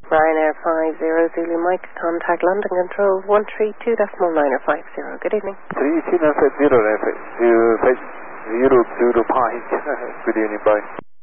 Ryanair 50 Zulu Mike, contact landing control 132.950. Good evening. 32950 Zulu Zulu Pine. Good evening, bye.